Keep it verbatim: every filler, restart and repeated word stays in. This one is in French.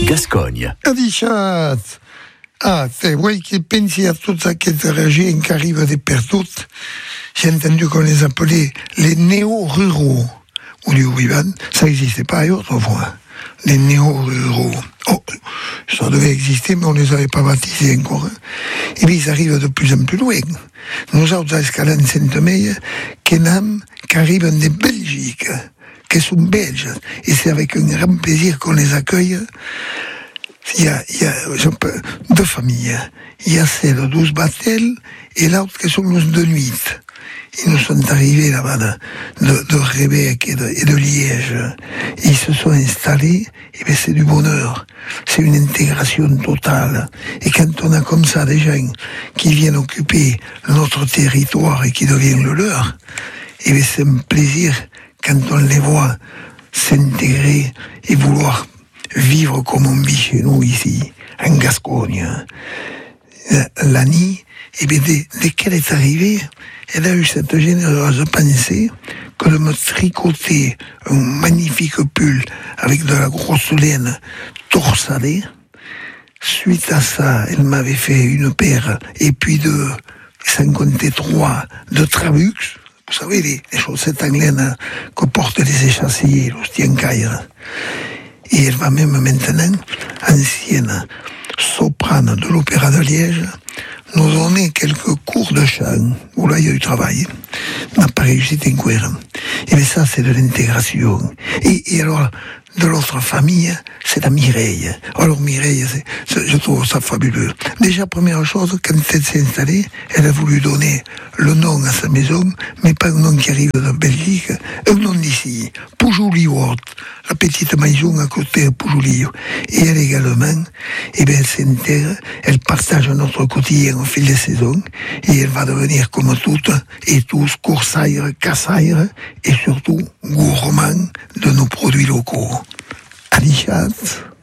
Gascogne. Adichat. Ah, te vuoi che pensi a tutta questa région qui arrive des perdues? J'ai entendu qu'on les appelait les néo-ruraux. Où ils vivent, ça n'existait pas autrefois. Les néo-ruraux. Oh, ça devait exister, mais on ne les avait pas baptisés encore. Et bien, ils arrivent de plus en plus loin. Nous autres, à Escalade Sainte-Meille, qui arrivent de Belgique, qui sont belges. Et c'est avec un grand plaisir qu'on les accueille. Il y a, il y a deux familles. Il y a celle de douze Battel et l'autre qui sont les de Nuit. Ils nous sont arrivés là-bas de, de, de Rébec et de, et de Liège. Ils se sont installés, et bien c'est du bonheur. C'est une intégration totale. Et quand on a comme ça des gens qui viennent occuper notre territoire et qui deviennent le leur, et bien c'est un plaisir quand on les voit s'intégrer et vouloir vivre comme on vit chez nous ici, en Gascogne. L'Annie, et bien dès, dès qu'elle est arrivée, elle a eu cette généreuse pensée que de me tricoter un magnifique pull avec de la grosse laine torsadée. Suite à ça, elle m'avait fait une paire, et puis de, sans compter trois, de Trabux. Vous savez, les, les chaussettes en laine que portent les échassiers, les stiencailles. Et elle va même maintenant, ancienne soprane de l'Opéra de Liège, nous donner quelques cours de chant, où là il y a eu travail, n'a pas réussi encore. Et bien ça, c'est de l'intégration. Et, et alors, de l'autre famille, c'est la Mireille. Alors Mireille, c'est, c'est, je trouve ça fabuleux. Déjà, première chose, quand elle s'est installée, elle a voulu donner le nom à sa maison, mais pas un nom qui arrive de Belgique, un nom d'ici, Poujouli-Wort, la petite maison à côté de Poujouli. Et elle également, eh bien, elle s'intègre, elle partage notre quotidien au fil des saisons, et elle va devenir comme toutes et tous coursaires, cassaires, et surtout gourmands de nos produits locaux. Alichat.